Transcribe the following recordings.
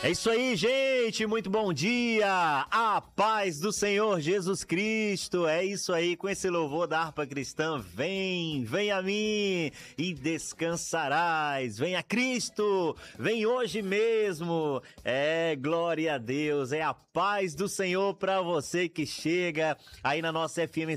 É isso aí, gente, muito bom dia, a paz do Senhor Jesus Cristo, é isso aí, com esse louvor da harpa cristã, vem a mim e descansarás, vem a Cristo, vem hoje mesmo, glória a Deus, é a paz do Senhor pra você que chega aí na nossa FM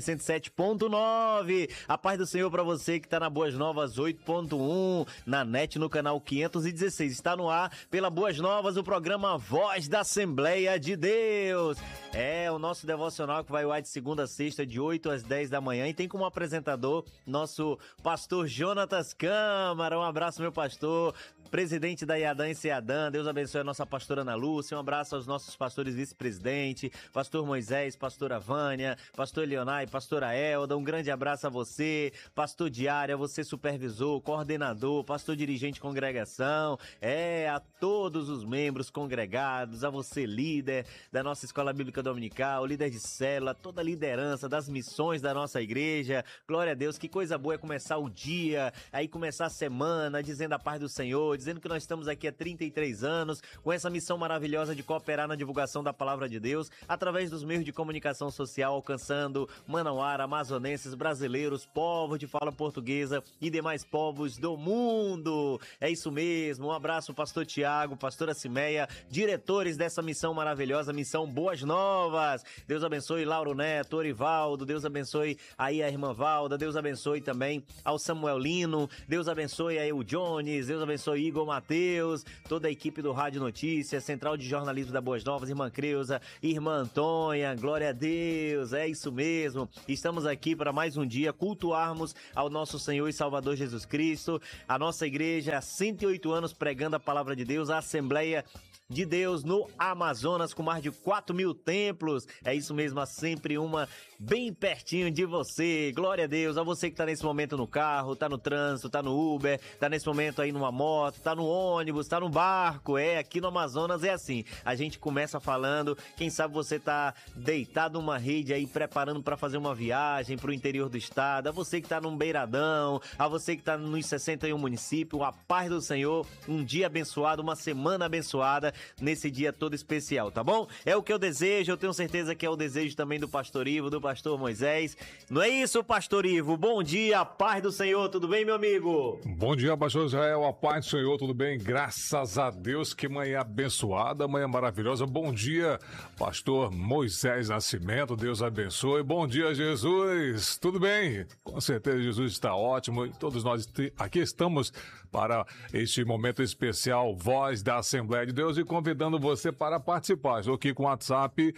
107.9, a paz do Senhor pra você que tá na Boas Novas 8.1, na NET no canal 516, está no ar pela Boas Novas, o programa Voz da Assembleia de Deus. É o nosso devocional que vai ao ar de segunda a sexta, de 8 às 10 da manhã. E tem como apresentador nosso pastor Jonatas Câmara. Um abraço, meu pastor. Presidente da IADAN e CEADAN, Deus abençoe a nossa pastora Ana Lúcia, um abraço aos nossos pastores vice-presidente, pastor Moisés, pastora Vânia, pastor Leonai, pastora Elda, um grande abraço a você, pastor Diária, você supervisor, coordenador, pastor dirigente de congregação, a todos os membros congregados, a você líder da nossa Escola Bíblica Dominical, líder de célula, toda a liderança das missões da nossa igreja, glória a Deus, que coisa boa é começar o dia, aí começar a semana, dizendo a paz do Senhor, dizendo que nós estamos aqui há 33 anos com essa missão maravilhosa de cooperar na divulgação da Palavra de Deus através dos meios de comunicação social, alcançando manauara, amazonenses, brasileiros, povos de fala portuguesa e demais povos do mundo. É isso mesmo. Um abraço, pastor Tiago, pastora Cimeia, diretores dessa missão maravilhosa, missão Boas Novas. Deus abençoe Lauro Neto, Orivaldo, Deus abençoe aí a irmã Valda, Deus abençoe também ao Samuel Lino, Deus abençoe aí o Jones, Deus abençoe Igor Mateus, toda a equipe do Rádio Notícias, Central de Jornalismo da Boas Novas, irmã Creuza, irmã Antônia, glória a Deus, é isso mesmo. Estamos aqui para mais um dia cultuarmos ao nosso Senhor e Salvador Jesus Cristo, a nossa igreja há 108 anos pregando a palavra de Deus, a Assembleia de Deus no Amazonas, com mais de 4.000 templos. É isso mesmo, há sempre uma bem pertinho de você. Glória a Deus, a você que está nesse momento no carro, está no trânsito, está no Uber, está nesse momento aí numa moto, está no ônibus, está no barco. Aqui no Amazonas é assim. A gente começa falando, quem sabe você está deitado numa rede aí, preparando para fazer uma viagem para o interior do estado, a você que está num beiradão, a você que está nos 61 municípios, a paz do Senhor, um dia abençoado, uma semana abençoada, nesse dia todo especial, tá bom? É o que eu desejo, eu tenho certeza que é o desejo também do pastor Ivo, do pastor Moisés. Não é isso, pastor Ivo? Bom dia, paz do Senhor, tudo bem, meu amigo? Bom dia, pastor Israel, a paz do Senhor, tudo bem? Graças a Deus, que manhã abençoada, manhã maravilhosa. Bom dia, pastor Moisés Nascimento, Deus abençoe. Bom dia, Jesus, tudo bem? Com certeza Jesus está ótimo e todos nós aqui estamos para este momento especial, Voz da Assembleia de Deus, e convidando você para participar. Estou aqui com o WhatsApp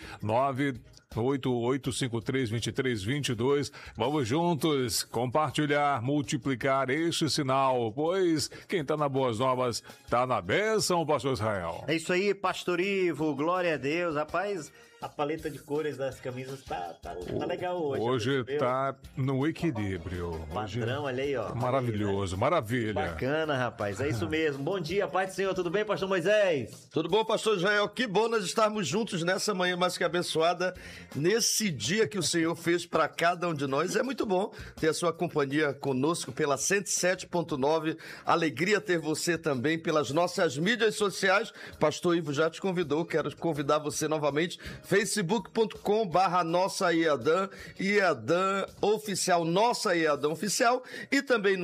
988532322. Vamos juntos compartilhar, multiplicar este sinal, pois quem está na Boas Novas está na bênção, pastor Israel. É isso aí, pastor Ivo, glória a Deus. Rapaz, a paleta de cores das camisas tá legal hoje. Hoje tá no equilíbrio. Padrão, olha aí, ó. Maravilhoso, aí, né? Maravilha. Bacana, rapaz, é isso mesmo. Bom dia, paz do Senhor, tudo bem, pastor Moisés? Tudo bom, pastor Israel? Que bom nós estarmos juntos nessa manhã mais que abençoada, nesse dia que o Senhor fez para cada um de nós. É muito bom ter a sua companhia conosco pela 107.9. Alegria ter você também pelas nossas mídias sociais. Pastor Ivo já te convidou, quero convidar você novamente. facebook.com/nossa IADAN, IADAN Oficial, nossa IADAN Oficial, e também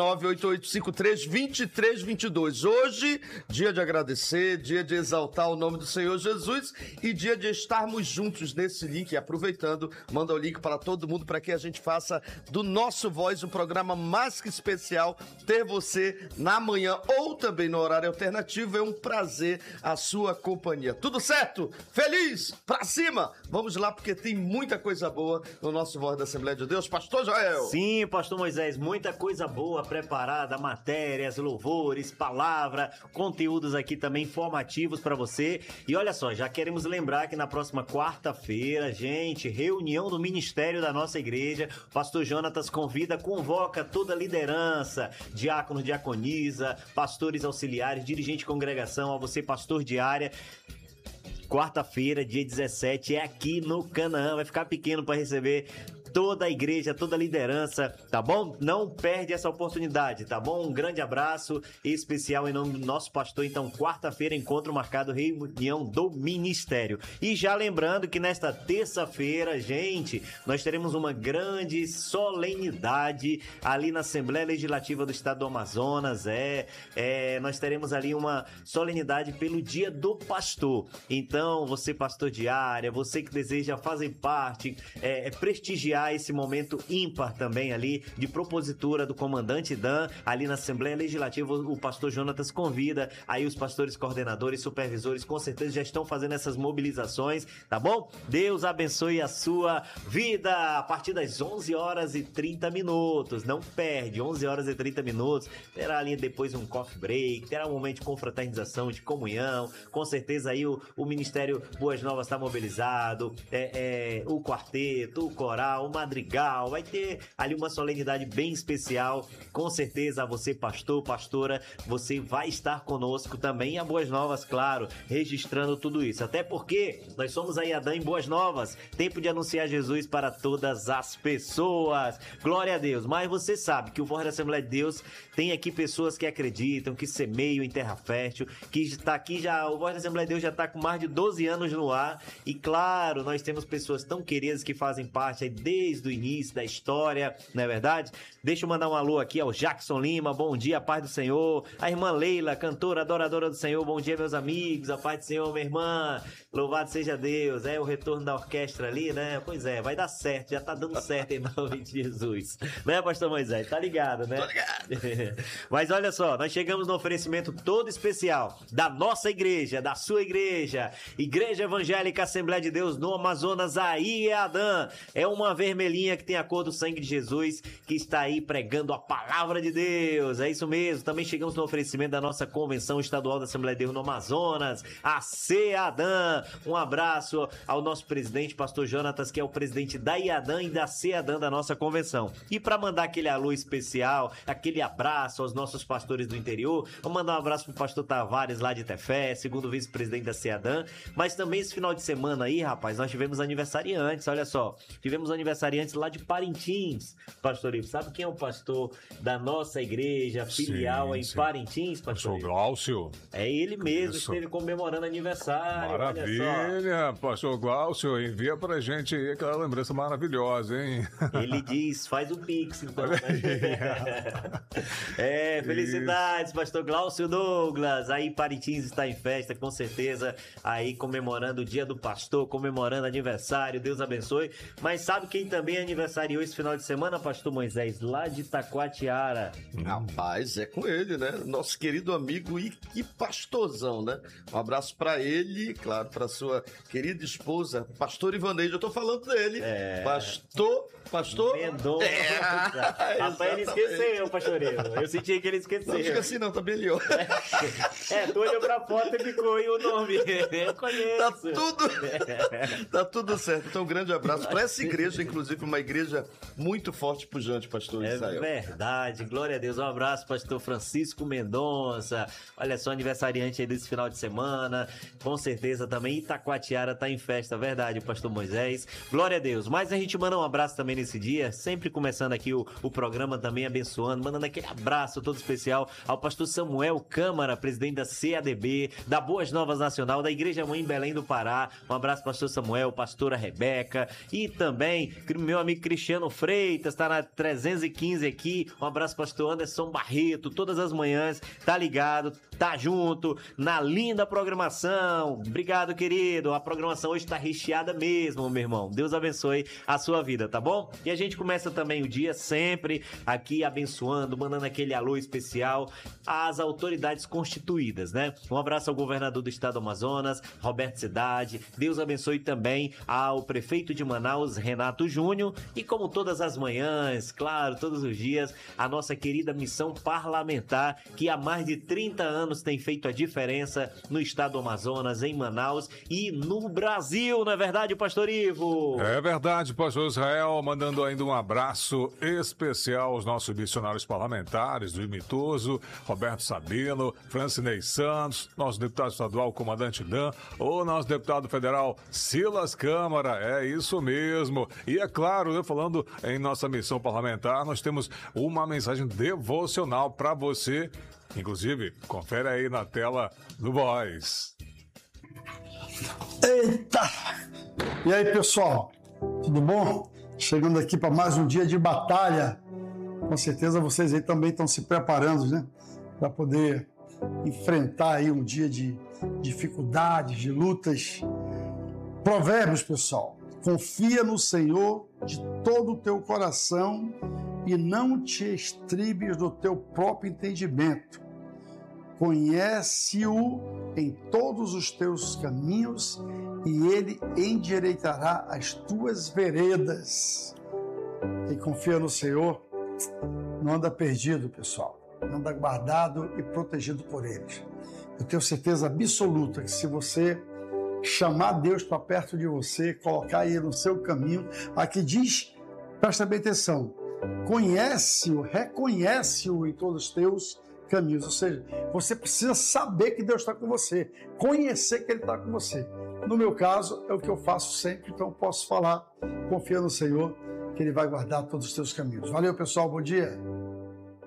988532322. Hoje, dia de agradecer, dia de exaltar o nome do Senhor Jesus e dia de estarmos juntos nesse link. Aproveitando, manda o link para todo mundo para que a gente faça do nosso Voz um programa mais que especial. Ter você na manhã ou também no horário alternativo é um prazer a sua companhia. Tudo certo? Feliz? Pra cima! Vamos lá, porque tem muita coisa boa no nosso Voz da Assembleia de Deus. Pastor Joel. Sim, pastor Moisés, muita coisa boa preparada, matérias, louvores, palavra, conteúdos aqui também formativos para você. E olha só, já queremos lembrar que na próxima quarta-feira, gente, reunião do ministério da nossa igreja, pastor Jonatas convoca toda a liderança, diácono, diaconisa, pastores auxiliares, dirigente de congregação, a você, pastor de área. Quarta-feira, dia 17, é aqui no Canaã. Vai ficar pequeno para receber toda a igreja, toda a liderança, tá bom? Não perde essa oportunidade, tá bom? Um grande abraço especial em nome do nosso pastor. Então, quarta-feira, encontro marcado, reunião do ministério. E já lembrando que nesta terça-feira, gente, nós teremos uma grande solenidade ali na Assembleia Legislativa do Estado do Amazonas. Nós teremos ali uma solenidade pelo Dia do Pastor. Então, você pastor de área, você que deseja fazer parte, prestigiar esse momento ímpar também ali de propositura do comandante Dan, ali na Assembleia Legislativa, o pastor Jonatas convida aí os pastores coordenadores, supervisores, com certeza já estão fazendo essas mobilizações, tá bom? Deus abençoe a sua vida a partir das 11 horas e 30 minutos, não perde, 11 horas e 30 minutos, terá ali depois um coffee break, terá um momento de confraternização, de comunhão, com certeza aí o Ministério Boas Novas está mobilizado, o quarteto, o coral, o madrigal, vai ter ali uma solenidade bem especial, com certeza você pastor, pastora, você vai estar conosco também, e a Boas Novas, claro, registrando tudo isso, até porque nós somos a IADAN em Boas Novas, tempo de anunciar Jesus para todas as pessoas, glória a Deus, mas você sabe que o Voz da Assembleia de Deus tem aqui pessoas que acreditam, que semeiam em terra fértil, que está aqui já, o Voz da Assembleia de Deus já está com mais de 12 anos no ar, e claro, nós temos pessoas tão queridas que fazem parte aí desde o início da história, não é verdade? Deixa eu mandar um alô aqui ao Jackson Lima, bom dia, a paz do Senhor, a irmã Leila, cantora, adoradora do Senhor, bom dia meus amigos, a paz do Senhor, minha irmã, louvado seja Deus, o retorno da orquestra ali, né? Pois é, vai dar certo, já tá dando certo em nome de Jesus, né, pastor Moisés? Tá ligado, né? Tô ligado. Mas olha só, nós chegamos no oferecimento todo especial da nossa igreja, da sua igreja, Igreja Evangélica Assembleia de Deus no Amazonas, a IADAN, é uma vermelhinha que tem a cor do sangue de Jesus, que está aí pregando a palavra de Deus, é isso mesmo. Também chegamos no oferecimento da nossa Convenção Estadual da Assembleia de Deus no Amazonas, a CEADAN. Um abraço ao nosso presidente, pastor Jonatas, que é o presidente da IADAN e da CEADAN da nossa convenção. E para mandar aquele alô especial, aquele abraço aos nossos pastores do interior, vou mandar um abraço pro pastor Tavares lá de Tefé, segundo vice-presidente da CEADAN, mas também esse final de semana aí, rapaz, nós tivemos aniversariantes, olha só, tivemos aniversariantes lá de Parintins, pastor Ivo, sabe quem é o pastor da nossa igreja filial em Parintins, pastor Ivo? Glaucio. É ele mesmo, esteve comemorando aniversário. Maravilha, pastor Glaucio, envia pra gente aí aquela lembrança maravilhosa, hein? Ele diz, faz o Pix, então. Felicidades, pastor Glaucio Douglas, aí Parintins está em festa, com certeza, aí comemorando o dia do pastor, comemorando aniversário, Deus abençoe. Mas sabe quem também aniversariou esse final de semana, pastor Moisés? Lá de Taquatiara. Rapaz, é com ele, né? Nosso querido amigo e que pastorzão, né? Um abraço pra ele, claro, pra sua querida esposa, pastor Ivaneide, eu tô falando dele. Pastor Mendonça. Rapaz, ele esqueceu, pastor Ivo. Eu senti que ele esqueceu. Não esqueci não, tá melhor. Tu olhou pra foto e ficou aí o nome. Eu conheço. Tá tudo certo. Então, um grande abraço pra essa igreja, inclusive uma igreja muito forte e pujante, pastor Israel. É verdade, glória a Deus. Um abraço, pastor Francisco Mendonça. Olha só, aniversariante aí desse final de semana. Com certeza também Itacoatiara tá em festa, verdade, pastor Moisés. Glória a Deus. Mas a gente manda um abraço também nesse dia, sempre começando aqui o programa também abençoando, mandando aquele abraço todo especial ao pastor Samuel Câmara, presidente da CADB, da Boas Novas Nacional, da Igreja Mãe em Belém do Pará. Um abraço, pastor Samuel, pastora Rebeca e também meu amigo Cristiano Freitas, tá na 315 aqui. Um abraço, pastor Anderson Barreto, todas as manhãs, tá ligado, tá junto, na linda programação. Obrigado, querido. A programação hoje tá recheada mesmo, meu irmão. Deus abençoe a sua vida, tá bom? E a gente começa também o dia sempre aqui abençoando, mandando aquele alô especial às autoridades constituídas, né? Um abraço ao governador do estado do Amazonas, Roberto Cidade. Deus abençoe também ao prefeito de Manaus, Renato Júnior. E como todas as manhãs, claro, todos os dias, a nossa querida missão parlamentar, que há mais de 30 anos tem feito a diferença no estado do Amazonas, em Manaus e no Brasil, não é verdade, pastor Ivo? É verdade, pastor Israel, mandando ainda um abraço especial aos nossos missionários parlamentares do Imitoso, Roberto Sabino, Francinei Santos, nosso deputado estadual, comandante Dan, o nosso deputado federal Silas Câmara, é isso mesmo. E é claro, né, falando em nossa missão parlamentar, nós temos uma mensagem devocional para você. Inclusive, confere aí na tela do Voz. Eita! E aí, pessoal? Tudo bom? Chegando aqui para mais um dia de batalha. Com certeza vocês aí também estão se preparando, né? Para poder enfrentar aí um dia de dificuldades, de lutas. Provérbios, pessoal. Confia no Senhor de todo o teu coração e não te estribes do teu próprio entendimento. Conhece-o em todos os teus caminhos e ele endireitará as tuas veredas. Quem confia no Senhor não anda perdido, pessoal. Anda guardado e protegido por ele. Eu tenho certeza absoluta que se você chamar Deus para perto de você, colocar ele no seu caminho, aqui diz, presta bem atenção, conhece-o, reconhece-o em todos os teus caminhos. Ou seja, você precisa saber que Deus está com você, conhecer que ele está com você. No meu caso, é o que eu faço sempre, então posso falar, confia no Senhor, que ele vai guardar todos os teus caminhos. Valeu, pessoal, bom dia.